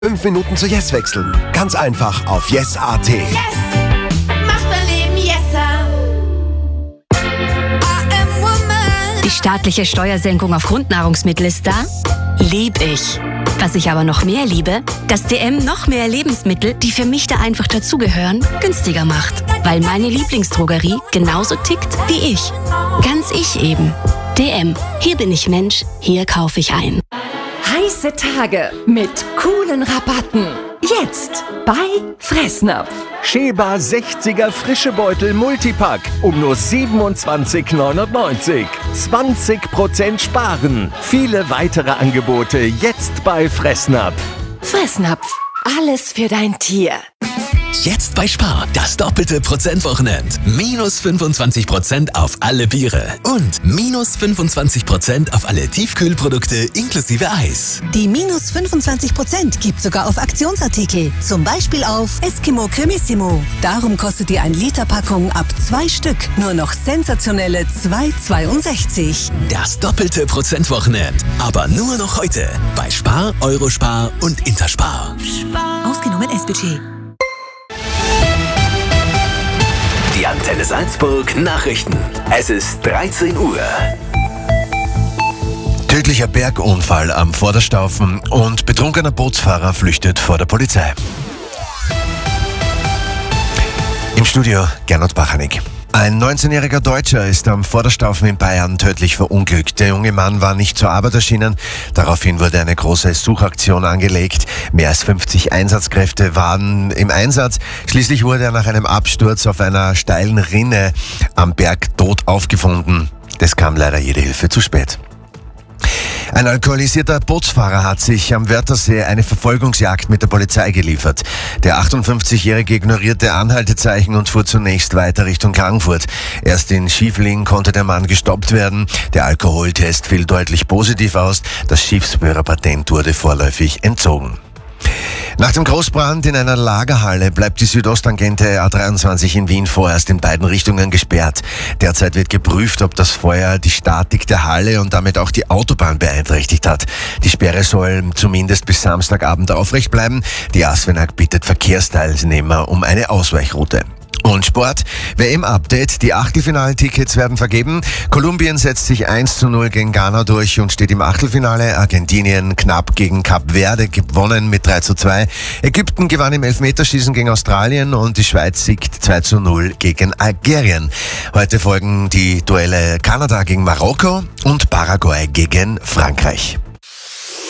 5 Minuten zu Yes wechseln. Ganz einfach auf yes.at. Yes! Macht dein Leben yesser! Die staatliche Steuersenkung auf Grundnahrungsmittel ist da? Lieb ich. Was ich aber noch mehr liebe, dass DM noch mehr Lebensmittel, die für mich da einfach dazugehören, günstiger macht. Weil meine Lieblingsdrogerie genauso tickt wie ich. Ganz ich eben. DM. Hier bin ich Mensch, hier kaufe ich ein. Heiße Tage mit coolen Rabatten. Jetzt bei Fressnapf. Schäber 60er frische Beutel Multipack um nur 27,99. 20% sparen. Viele weitere Angebote jetzt bei Fressnapf. Fressnapf. Alles für dein Tier. Jetzt bei Spar, das doppelte Prozentwochenend. Minus 25% auf alle Biere und minus 25% auf alle Tiefkühlprodukte inklusive Eis. Die minus 25% gibt sogar auf Aktionsartikel, zum Beispiel auf Eskimo Cremissimo. Darum kostet die 1-Liter-Packung ab 2 Stück nur noch sensationelle 2,62. Das doppelte Prozentwochenend, aber nur noch heute bei Spar, Eurospar und Interspar. Ausgenommen S-Budget. Die Antenne Salzburg Nachrichten. Es ist 13 Uhr. Tödlicher Bergunfall am Vorderstaufen und betrunkener Bootsfahrer flüchtet vor der Polizei. Im Studio Gernot Bachanik. Ein 19-jähriger Deutscher ist am Vorderstaufen in Bayern tödlich verunglückt. Der junge Mann war nicht zur Arbeit erschienen. Daraufhin wurde eine große Suchaktion angelegt. Mehr als 50 Einsatzkräfte waren im Einsatz. Schließlich wurde er nach einem Absturz auf einer steilen Rinne am Berg tot aufgefunden. Es kam leider jede Hilfe zu spät. Ein alkoholisierter Bootsfahrer hat sich am Wörthersee eine Verfolgungsjagd mit der Polizei geliefert. Der 58-Jährige ignorierte Anhaltezeichen und fuhr zunächst weiter Richtung Klagenfurt. Erst in Schiefling konnte der Mann gestoppt werden. Der Alkoholtest fiel deutlich positiv aus. Das Schiffsführerpatent wurde vorläufig entzogen. Nach dem Großbrand in einer Lagerhalle bleibt die Südosttangente A23 in Wien vorerst in beiden Richtungen gesperrt. Derzeit wird geprüft, ob das Feuer die Statik der Halle und damit auch die Autobahn beeinträchtigt hat. Die Sperre soll zumindest bis Samstagabend aufrecht bleiben. Die ASFINAG bittet Verkehrsteilnehmer um eine Ausweichroute. Und Sport, WM-Update, die Achtelfinaltickets werden vergeben. Kolumbien setzt sich 1:0 gegen Ghana durch und steht im Achtelfinale. Argentinien knapp gegen Kap Verde gewonnen mit 3:2. Ägypten gewann im Elfmeterschießen gegen Australien und die Schweiz siegt 2:0 gegen Algerien. Heute folgen die Duelle Kanada gegen Marokko und Paraguay gegen Frankreich.